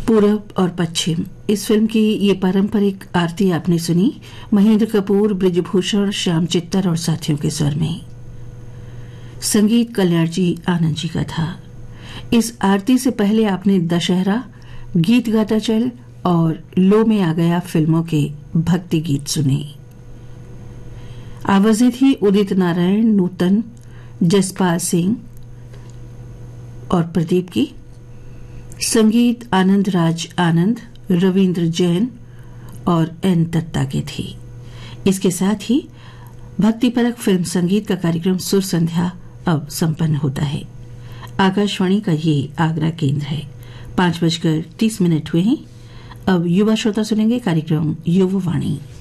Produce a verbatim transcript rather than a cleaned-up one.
पूरब और पश्चिम, इस फिल्म की ये पारंपरिक आरती आपने सुनी महेंद्र कपूर, ब्रिजभूषण, श्याम चित्तर और साथियों के स्वर में। संगीत कल्याण जी आनंद जी का था। इस आरती से पहले आपने दशहरा, गीत गाता चल और लो में आ गया फिल्मों के भक्ति गीत सुने। आवाजें थी उदित नारायण, नूतन, जसपाल सिंह और प्रदीप की। संगीत आनंद राज आनंद, रविंद्र जैन और एन दत्ता के थी। इसके साथ ही भक्तिपरक फिल्म संगीत का कार्यक्रम सुर संध्या अब संपन्न होता है। आकाशवाणी का ये आगरा केंद्र है। पांच बजकर तीस मिनट हुए हैं। अब युवा श्रोता सुनेंगे कार्यक्रम युववाणी।